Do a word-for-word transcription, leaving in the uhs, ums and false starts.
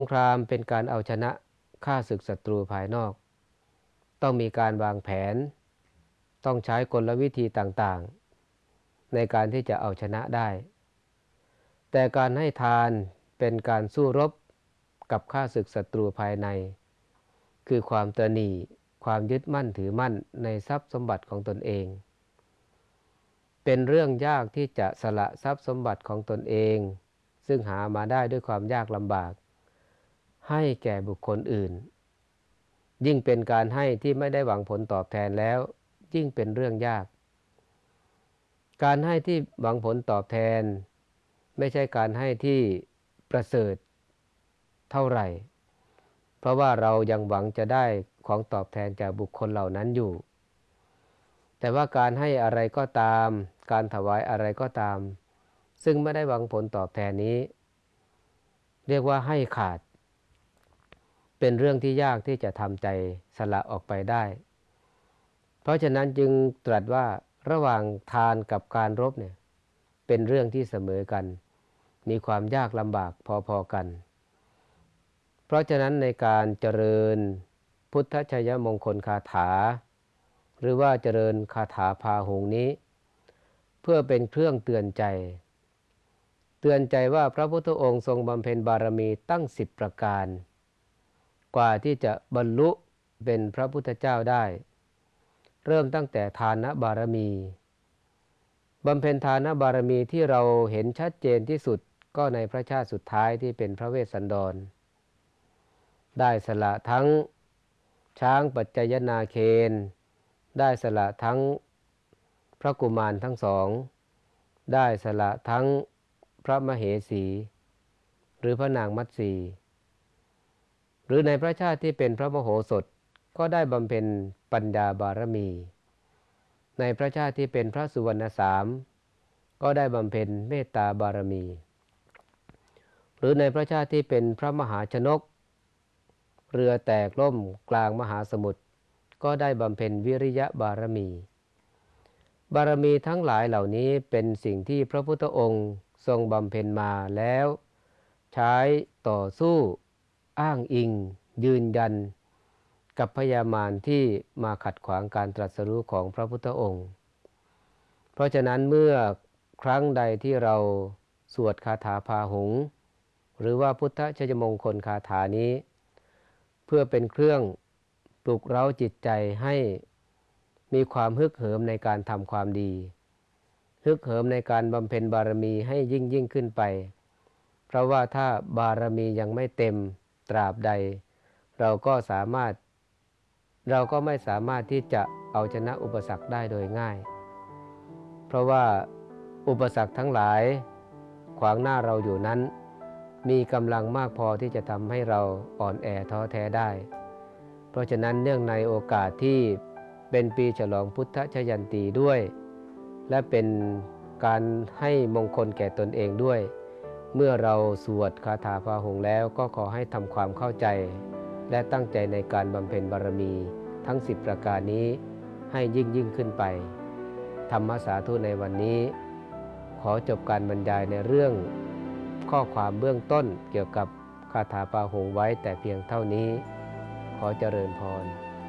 งครามเป็นการเอาชนะฆ่าศึกศัตรูภายนอกต้องมีการวางแผนต้องใช้กลวิธีต่างๆในการที่จะเอาชนะได้แต่การให้ทานเป็นการสู้รบกับฆ่าศึกศัตรูภายในคือความตระหนี่ความยึดมั่นถือมั่นในทรัพย์สมบัติของตนเองเป็นเรื่องยากที่จะสละทรัพย์สมบัติของตนเองซึ่งหามาได้ด้วยความยากลำบากให้แก่บุคคลอื่นยิ่งเป็นการให้ที่ไม่ได้หวังผลตอบแทนแล้วยิ่งเป็นเรื่องยากการให้ที่หวังผลตอบแทนไม่ใช่การให้ที่ประเสริฐเท่าไหร่เพราะว่าเรายังหวังจะได้ของตอบแทนจากบุคคลเหล่านั้นอยู่แต่ว่าการให้อะไรก็ตามการถวายอะไรก็ตามซึ่งไม่ได้หวังผลตอบแทนนี้เรียกว่าให้ขาดเป็นเรื่องที่ยากที่จะทำใจสละออกไปได้เพราะฉะนั้นจึงตรัสว่าระหว่างทานกับการรบเนี่ยเป็นเรื่องที่เสมอกันมีความยากลำบากพอๆกันเพราะฉะนั้นในการเจริญพุทธชัยมงคลคาถาหรือว่าเจริญคาถาพาหุงนี้เพื่อเป็นเครื่องเตือนใจเตือนใจว่าพระพุทธองค์ทรงบำเพ็ญบารมีตั้งสิบประการกว่าที่จะบรรลุเป็นพระพุทธเจ้าได้เริ่มตั้งแต่ทานบารมีบำเพ็ญทานบารมีที่เราเห็นชัดเจนที่สุดก็ในพระชาติสุดท้ายที่เป็นพระเวสสันดรได้สละทั้งช้างปัจจยนาเคนได้สละทั้งพระกุมารทั้งสองได้สละทั้งพระมเหสีหรือพระนางมัตสีหรือในพระชาติที่เป็นพระมโหสถก็ได้บำเพ็ญปัญญาบารมีในพระชาติที่เป็นพระสุวรรณสามก็ได้บำเพ็ญเมตตาบารมีหรือในพระชาติที่เป็นพระมหาชนกเรือแตกล่มกลางมหาสมุทรก็ได้บำเพ็ญวิริยะบารมีบารมีทั้งหลายเหล่านี้เป็นสิ่งที่พระพุทธองค์ทรงบำเพ็ญมาแล้วใช้ต่อสู้อ้างอิงยืนยันกับพญามารที่มาขัดขวางการตรัสรู้ของพระพุทธองค์เพราะฉะนั้นเมื่อครั้งใดที่เราสวดคาถาพาหุงหรือว่าพุทธชัยมงคลคาถานี้เพื่อเป็นเครื่องปลุกเร้าจิตใจให้มีความฮึกเหิมในการทำความดีฮึกเหิมในการบำเพ็ญบารมีให้ยิ่งยิ่งขึ้นไปเพราะว่าถ้าบารมียังไม่เต็มตราบใดเราก็สามารถเราก็ไม่สามารถที่จะเอาชนะอุปสรรคได้โดยง่ายเพราะว่าอุปสรรคทั้งหลายขวางหน้าเราอยู่นั้นมีกำลังมากพอที่จะทำให้เราอ่อนแอท้อแท้ได้เพราะฉะนั้นเนื่องในโอกาสที่เป็นปีฉลองพุทธชยันตีด้วยและเป็นการให้มงคลแก่ตนเองด้วยเมื่อเราสวดคาถาพาหุงแล้วก็ขอให้ทำความเข้าใจและตั้งใจในการบำเพ็ญบารมีทั้งสิบประการนี้ให้ยิ่งยิ่งขึ้นไปธรรมสาธุในวันนี้ขอจบการบรรยายในเรื่องข้อความเบื้องต้นเกี่ยวกับคาถาพาหุงไว้แต่เพียงเท่านี้ขอเจริญพร